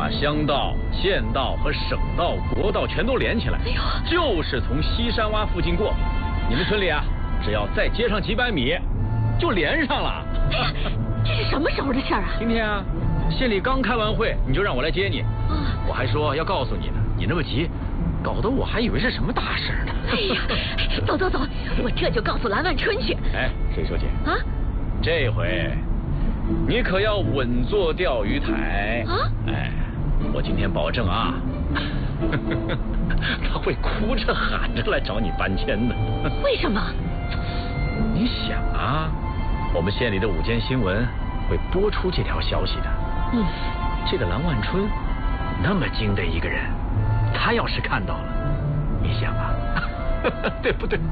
把乡道、县道和省道、国道全都连起来，就是从西山洼附近过。你们村里啊，只要再接上几百米，就连上了。 哎呀，这是什么时候的事儿啊？ 今天啊，县里刚开完会，你就让我来接你。我还说要告诉你呢，你那么急，搞得我还以为是什么大事呢。 哎呀，走走走，我这就告诉蓝万春去。 哎，水书记啊， 这回你可要稳坐钓鱼台啊！哎，我今天保证啊，他会哭着喊着来找你搬迁的。 为什么？ 你想啊，我们县里的午间新闻会播出这条消息的。这个蓝万春那么精的一个人，他要是看到了，你想啊，对不对？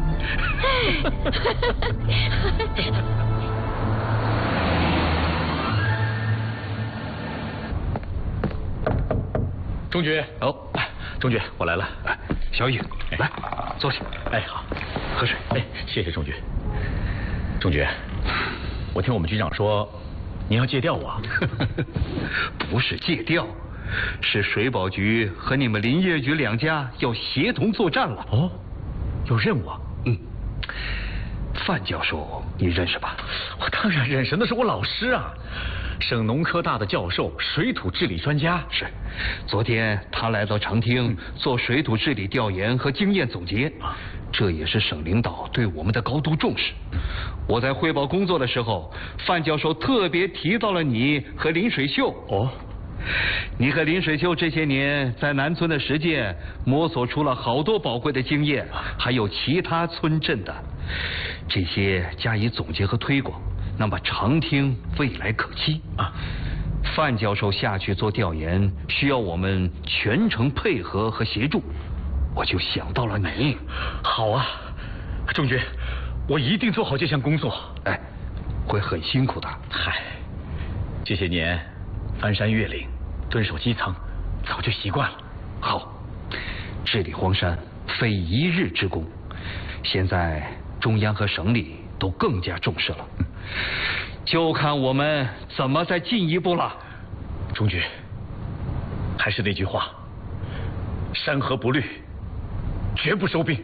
钟局，哦，钟局，我来了。 小雨，来，坐下。 哎，好， 喝水。 哎，谢谢钟局。钟局，我听我们局长说，您要借调我。 不是借调，是水保局和你们林业局两家要协同作战了。 哦，有任务啊？ 范教授你认识吧？ 我当然认识，那是我老师啊，省农科大的教授，水土治理专家。 是，昨天他来到长汀做水土治理调研和经验总结，这也是省领导对我们的高度重视。我在汇报工作的时候，范教授特别提到了你和林水秀。 哦， 你和林水秀这些年在南村的实践，摸索出了好多宝贵的经验，还有其他村镇的，这些加以总结和推广，那么长汀未来可期啊。范教授下去做调研，需要我们全程配合和协助，我就想到了你。 好啊，钟局，我一定做好这项工作。 哎，会很辛苦的。 嗨，这些年翻山越岭，蹲守基层，早就习惯了。 好，治理荒山非一日之功，现在中央和省里都更加重视了，就看我们怎么再进一步了。 钟局，还是那句话，山河不绿，绝不收兵。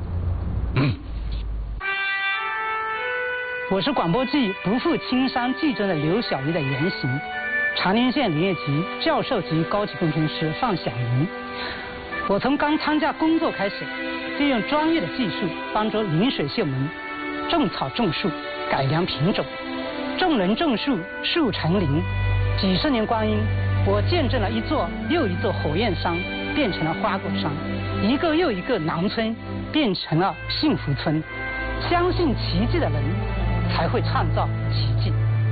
我是广播剧《不负青山》剧中的刘小鱼的原型，长宁县林业局教授级高级工程师范小云。我从刚参加工作开始，就用专业的技术帮助林水秀们种草种树，改良品种，种人种树，树成林。几十年光阴，我见证了一座又一座火焰山变成了花果山，一个又一个农村变成了幸福村。相信奇迹的人才会创造奇迹。